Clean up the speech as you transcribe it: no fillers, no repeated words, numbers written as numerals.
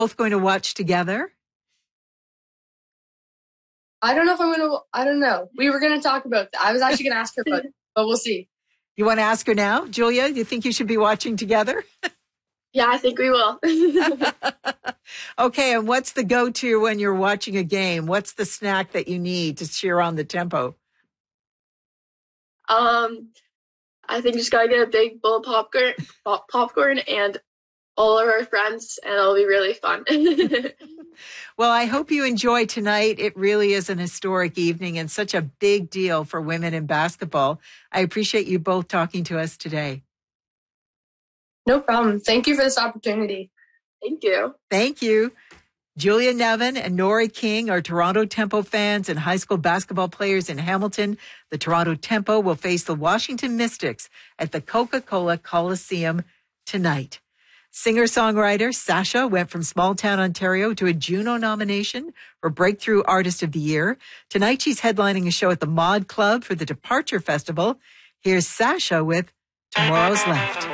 both going to watch together? I don't know if I don't know. We were going to talk about that. I was actually going to ask her about it, but we'll see. You want to ask her now? Julia, do you think you should be watching together? Yeah, I think we will. Okay, and what's the go-to when you're watching a game? What's the snack that you need to cheer on the tempo? I think just gotta get a big bowl of popcorn and all of our friends, and it'll be really fun. Well, I hope you enjoy tonight. It really is an historic evening and such a big deal for women in basketball. I appreciate you both talking to us today. No problem. Thank you for this opportunity. Thank you. Thank you. Julia Nevin and Nori King are Toronto Tempo fans and high school basketball players in Hamilton. The Toronto Tempo will face the Washington Mystics at the Coca-Cola Coliseum tonight. Singer-songwriter Sasha went from small town Ontario to a Juno nomination for Breakthrough Artist of the Year. Tonight she's headlining a show at the Mod Club for the Departure Festival. Here's Sasha with Tomorrow's Left.